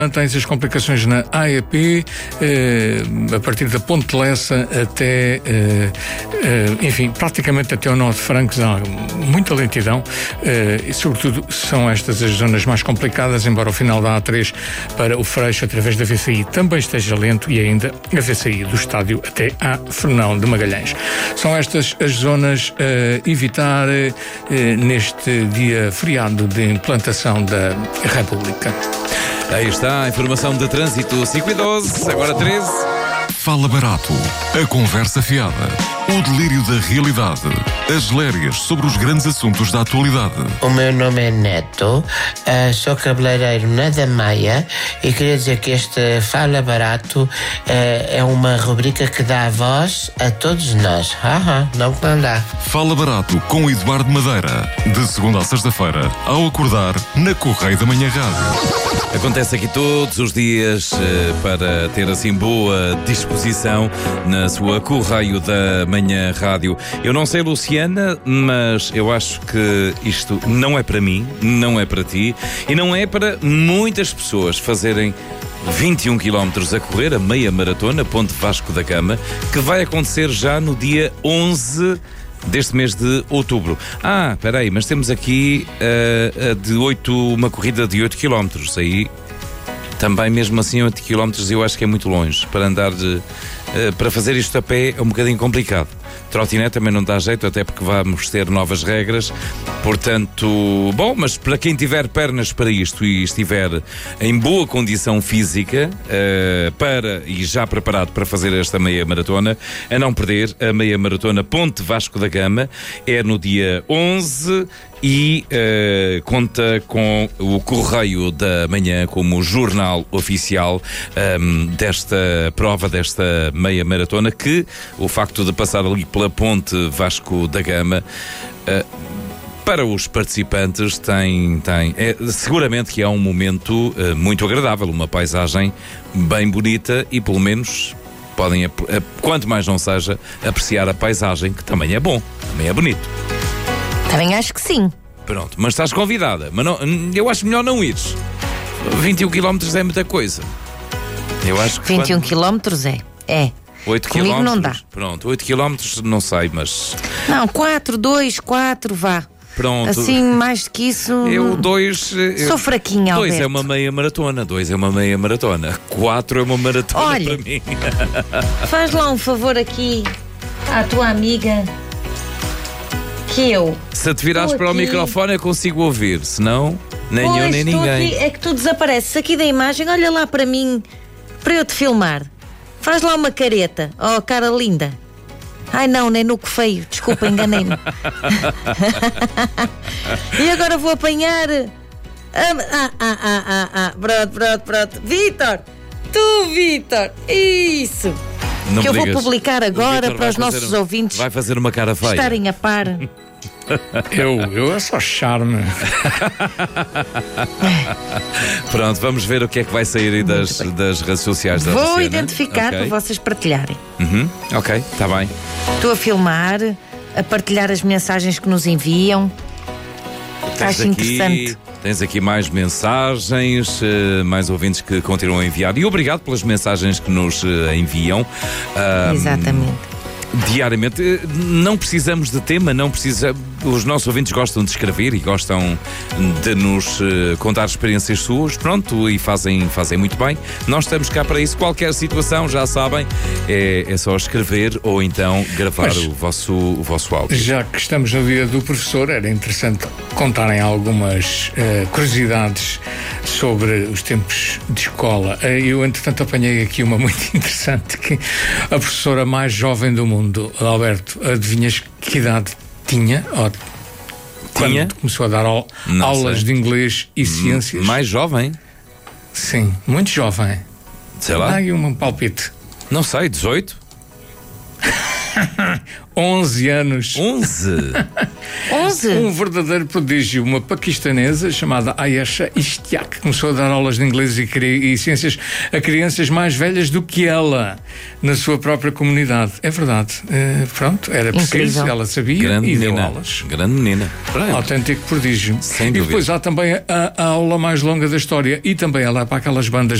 Tens as complicações na AEP, a partir da Ponte Lessa até, enfim, praticamente até o Nó de Francos, há muita lentidão, e sobretudo são estas as zonas mais complicadas, embora o final da A3 para o Freixo através da VCI também esteja lento, e ainda a VCI do estádio até à Fernão de Magalhães. São estas as zonas a evitar neste dia feriado de implantação da República. Aí está a informação de trânsito. 5:12, agora 13. Fala Barato, a conversa fiada, o delírio da realidade, as lérias sobre os grandes assuntos da atualidade. O meu nome é Neto, sou cabeleireiro na Damaia e queria dizer que este Fala Barato é uma rubrica que dá voz a todos nós. Não que não dá. Fala Barato com Eduardo Madeira, de segunda a sexta-feira, ao acordar na Correio da Manhã Rádio. Acontece aqui todos os dias para ter assim boa disposição na sua Correio da Manhã Rádio. Eu não sei, Luciana, mas eu acho que isto não é para mim, não é para ti e não é para muitas pessoas fazerem 21 km a correr, a meia maratona Ponte Vasco da Gama, que vai acontecer já no dia 11 deste mês de outubro. Espera aí, mas temos aqui uma corrida de 8 km. Aí também, mesmo assim, 8 km eu acho que é muito longe. Para andar, para fazer isto a pé é um bocadinho complicado. Trotinete também não dá jeito, até porque vamos ter novas regras. Portanto, bom, mas para quem tiver pernas para isto e estiver em boa condição física e já preparado para fazer esta meia maratona, a não perder, a meia maratona Ponte Vasco da Gama é no dia 11 e conta com o Correio da Manhã como jornal oficial desta prova, desta meia maratona, que o facto de passar ali pela Ponte Vasco da Gama para os participantes seguramente que é um momento muito agradável, uma paisagem bem bonita e pelo menos podem, quanto mais não seja, apreciar a paisagem, que também é bom, também é bonito. Também acho que sim. Pronto, mas estás convidada, mas não, eu acho melhor não ires. 21 km é muita coisa. Eu acho que 21 km é. 8 Comigo km, não dá. Pronto, 8 km não sei, mas... Não, 4, 2, 4, vá. Pronto. Assim, mais do que isso... Eu 2... Sou fraquinha, Alberto. 2 é uma meia maratona, 2 é uma meia maratona. 4 é uma maratona. Olha, para mim. Faz lá um favor aqui à tua amiga, que eu... Se te virares para o microfone eu consigo ouvir, senão nem eu nem ninguém. Aqui, é que tu desapareces aqui da imagem, olha lá para mim, para eu te filmar. Faz lá uma careta, cara linda. Ai não, nem no que feio, desculpa, enganei-me. E agora vou apanhar... Pronto. Vítor! Tu, Vítor! Isso! Não que eu vou digas. publicar agora para os nossos ouvintes vai fazer uma cara feia. estarem a par. Eu é só charme. Pronto, vamos ver o que é que vai sair aí das redes sociais da Vou Luciana. identificar para vocês partilharem. Ok, está bem. Estou a filmar, a partilhar as mensagens que nos enviam. Acho interessante. Tens aqui mais mensagens, mais ouvintes que continuam a enviar. E obrigado pelas mensagens que nos enviam. Exatamente. Diariamente. Não precisamos de tema, os nossos ouvintes gostam de escrever e gostam de nos contar experiências suas, pronto, e fazem muito bem. Nós estamos cá para isso. Qualquer situação, já sabem, é só escrever ou então gravar o vosso áudio. Já que estamos no dia do professor, era interessante contarem algumas curiosidades sobre os tempos de escola. Eu, entretanto, apanhei aqui uma muito interessante, que a professora mais jovem do mundo, Alberto, adivinhas que idade tinha? Quando começou a dar aulas de inglês e ciências? Mais jovem? Sim, muito jovem. Sei lá. Dá aí um palpite. Não sei, 18? 11 anos. 11? 11? Um verdadeiro prodígio, uma paquistanesa chamada Ayesha Ishtiaq, começou a dar aulas de inglês e ciências a crianças mais velhas do que ela, na sua própria comunidade. É verdade. Pronto, era preciso, Incrível. ela sabia Grande e deu menina. aulas. Grande menina. Autêntico prodígio. Sem e dúvida. depois há também a aula mais longa da história, e também ela é para aquelas bandas